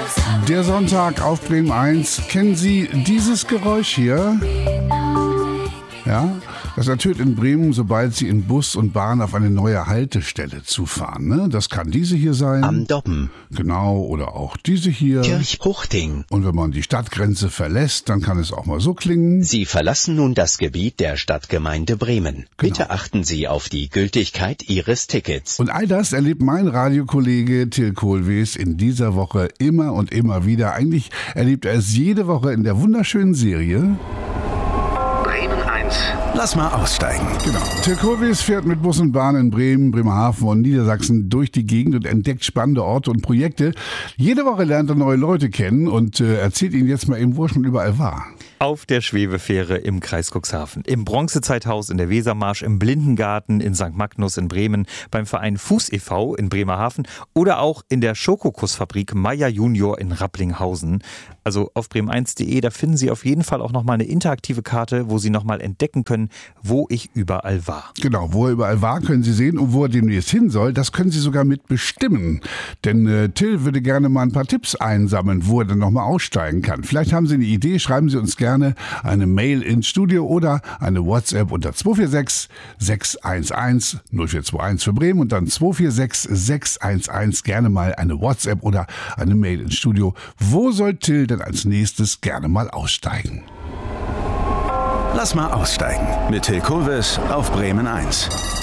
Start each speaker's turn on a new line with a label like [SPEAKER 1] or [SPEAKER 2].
[SPEAKER 1] Der Sonntag auf Bremen 1. Kennen Sie dieses Geräusch hier? Ja, das ertönt in Bremen, sobald Sie in Bus und Bahn auf eine neue Haltestelle zufahren. Ne? Das kann diese hier sein.
[SPEAKER 2] Am Doppen.
[SPEAKER 1] Genau, oder auch diese hier.
[SPEAKER 2] Kirchbuchting.
[SPEAKER 1] Und wenn man die Stadtgrenze verlässt, dann kann es auch mal so klingen.
[SPEAKER 2] Sie verlassen nun das Gebiet der Stadtgemeinde Bremen.
[SPEAKER 1] Genau.
[SPEAKER 2] Bitte achten Sie auf die Gültigkeit Ihres Tickets.
[SPEAKER 1] Und all das erlebt mein Radiokollege Till Kohlwees in dieser Woche immer und immer wieder. Eigentlich erlebt er es jede Woche in der wunderschönen Serie
[SPEAKER 3] Bremen 1.
[SPEAKER 4] Lass mal aussteigen.
[SPEAKER 1] Genau. Till Kohlwees fährt mit Bus und Bahn in Bremen, Bremerhaven und Niedersachsen durch die Gegend und entdeckt spannende Orte und Projekte. Jede Woche lernt er neue Leute kennen und erzählt Ihnen jetzt mal eben, wo er schon überall war.
[SPEAKER 5] Auf der Schwebefähre im Kreis Cuxhaven, im Bronzezeithaus in der Wesermarsch, im Blindengarten in St. Magnus in Bremen, beim Verein Fuß e.V. in Bremerhaven oder auch in der Schokokussfabrik Meier Junior in Rapplinghausen. Also auf bremen1.de, da finden Sie auf jeden Fall auch nochmal eine interaktive Karte, wo Sie nochmal entdecken können, wo ich überall war.
[SPEAKER 1] Genau, wo er überall war, können Sie sehen, und wo er demnächst hin soll, das können Sie sogar mitbestimmen. Denn Till würde gerne mal ein paar Tipps einsammeln, wo er dann nochmal aussteigen kann. Vielleicht haben Sie eine Idee, schreiben Sie uns gerne eine Mail ins Studio oder eine WhatsApp unter 246 611 0421 für Bremen und dann 246 611, gerne mal eine WhatsApp oder eine Mail ins Studio. Wo soll Till denn als nächstes gerne mal aussteigen?
[SPEAKER 4] Lass mal aussteigen. Mit Till Kohlwees auf Bremen 1.